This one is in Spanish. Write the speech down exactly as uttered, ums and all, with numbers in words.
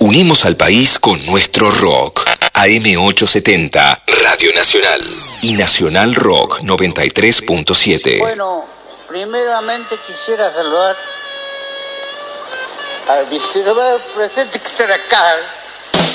Unimos al país con nuestro rock. A M ochocientos setenta, Radio Nacional. Y Nacional Rock noventa y tres punto siete. Bueno, primeramente quisiera saludar al vicepresidente que está acá.